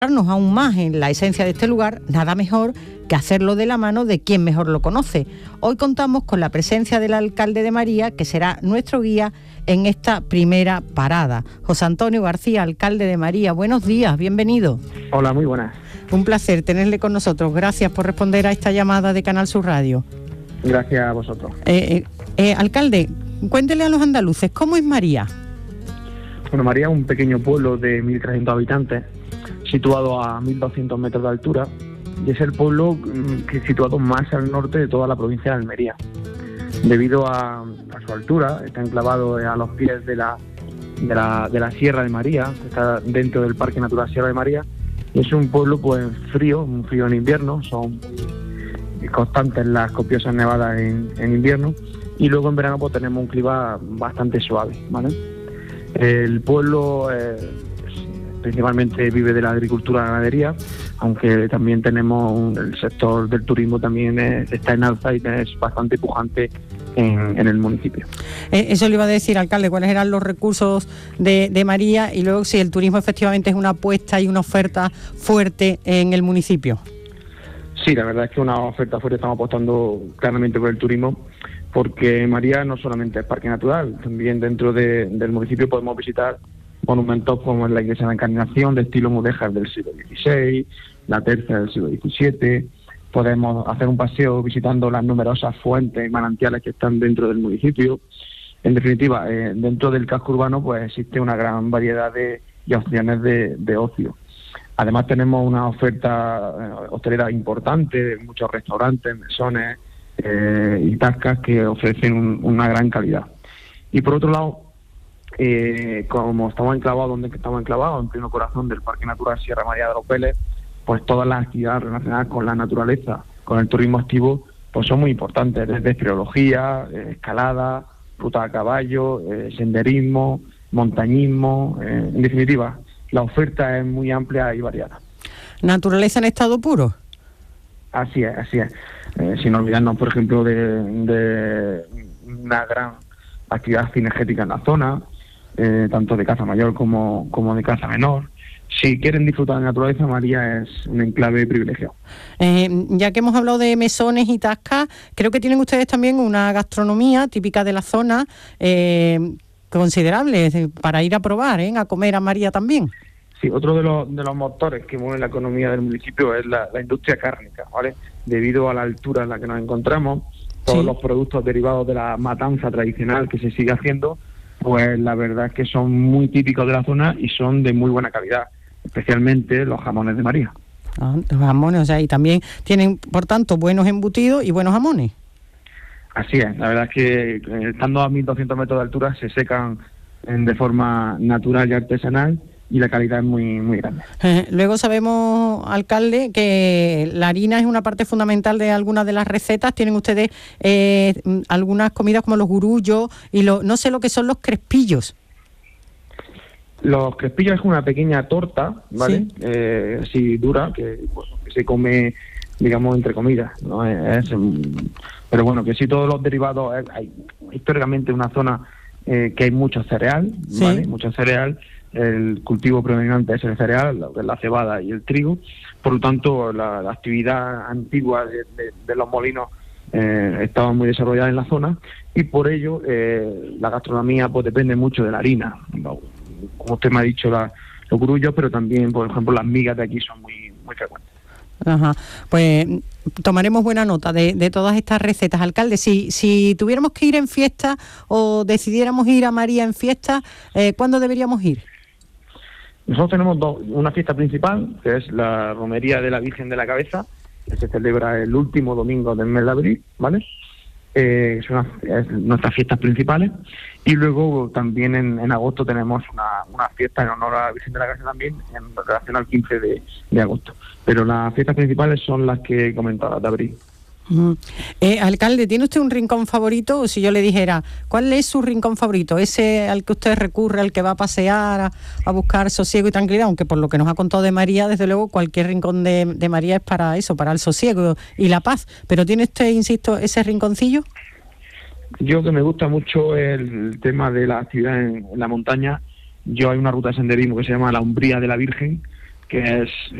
aún más en la esencia de este lugar, nada mejor que hacerlo de la mano de quien mejor lo conoce. Hoy contamos con la presencia del alcalde de María, que será nuestro guía en esta primera parada. José Antonio García, alcalde de María, buenos días, bienvenido. Hola, muy buenas. Un placer tenerle con nosotros. Gracias por responder a esta llamada de Canal Sur Radio. Gracias a vosotros. Alcalde, cuéntele a los andaluces, ¿cómo es María? Bueno, María es un pequeño pueblo de 1.300 habitantes, situado a 1.200 metros de altura, y es el pueblo que es situado más al norte de toda la provincia de Almería. Debido a su altura, está enclavado a los pies de la Sierra de María, está dentro del Parque Natural Sierra de María, y es un pueblo pues frío, un frío en invierno, son constantes las copiosas nevadas en invierno, y luego en verano pues tenemos un clima bastante suave, ¿vale? El pueblo principalmente vive de la agricultura y la ganadería, aunque también tenemos el sector del turismo también está en alza y es bastante pujante en el municipio. Eso le iba a decir, alcalde, cuáles eran los recursos de María y luego si el turismo efectivamente es una apuesta y una oferta fuerte en el municipio. Sí, la verdad es que una oferta fuerte, estamos apostando claramente por el turismo, porque María no solamente es parque natural, también dentro del municipio podemos visitar monumentos como la iglesia de la Encarnación de estilo mudéjar del siglo XVI, la tercia del siglo XVII. Podemos hacer un paseo visitando las numerosas fuentes y manantiales que están dentro del municipio. En definitiva, dentro del casco urbano pues existe una gran variedad de opciones de ocio. Además tenemos una oferta hostelera importante, muchos restaurantes, mesones y tascas que ofrecen una gran calidad. Y por otro lado, como estamos enclavados en pleno corazón del Parque Natural Sierra María de los Vélez, pues todas las actividades relacionadas con la naturaleza, con el turismo activo, pues son muy importantes, desde espeleología, escalada, ruta a caballo, senderismo, montañismo, en definitiva, la oferta es muy amplia y variada. ¿Naturaleza en estado puro? Así es. Sin olvidarnos, por ejemplo, de una gran actividad cinegética en la zona, tanto de caza mayor como de caza menor. Si quieren disfrutar de naturaleza, María es un enclave privilegiado. Ya que hemos hablado de mesones y tascas, creo que tienen ustedes también una gastronomía típica de la zona considerable para ir a probar, a comer a María también. Sí, otro de los motores que mueven la economía del municipio es la industria cárnica, ¿vale? Debido a la altura en la que nos encontramos, todos los productos derivados de la matanza tradicional que se sigue haciendo, pues la verdad es que son muy típicos de la zona y son de muy buena calidad, especialmente los jamones de María. Los jamones, o sea, y también tienen, por tanto, buenos embutidos y buenos jamones. Así es, la verdad es que estando a 1.200 metros de altura se secan de forma natural y artesanal, y la calidad es muy, muy grande. Luego sabemos, alcalde, que la harina es una parte fundamental de algunas de las recetas. Tienen ustedes algunas comidas como los gurullos y no sé lo que son los crespillos. Los crespillos es una pequeña torta, ¿vale? Sí. Así dura, que se come, digamos, entre comidas, ¿no? Pero bueno, que sí, todos los derivados, hay históricamente una zona que hay mucho cereal, ¿vale? Sí. Mucho cereal. El cultivo predominante es el cereal, la cebada y el trigo. Por lo tanto, la actividad antigua de los molinos estaba muy desarrollada en la zona, y por ello la gastronomía pues depende mucho de la harina. Como usted me ha dicho, los grullos, pero también, por ejemplo, las migas de aquí son muy, muy frecuentes. Ajá. Pues tomaremos buena nota de todas estas recetas. Alcalde, si tuviéramos que ir en fiesta o decidiéramos ir a María en fiesta, ¿cuándo deberíamos ir? Nosotros tenemos una fiesta principal, que es la romería de la Virgen de la Cabeza, que se celebra el último domingo del mes de abril, ¿vale? Es nuestras fiestas principales. Y luego también en agosto tenemos una fiesta en honor a la Virgen de la Cabeza también, en relación al 15 de agosto. Pero las fiestas principales son las que he comentado, las de abril. Alcalde, ¿tiene usted un rincón favorito? O si yo le dijera, ¿cuál es su rincón favorito? ¿Ese al que usted recurre, al que va a pasear, a buscar sosiego y tranquilidad? Aunque por lo que nos ha contado de María, desde luego cualquier rincón de María es para eso, para el sosiego y la paz. ¿Pero tiene usted, insisto, ese rinconcillo? Yo, que me gusta mucho el tema de la actividad en la montaña, hay una ruta de senderismo que se llama la Umbría de la Virgen, que es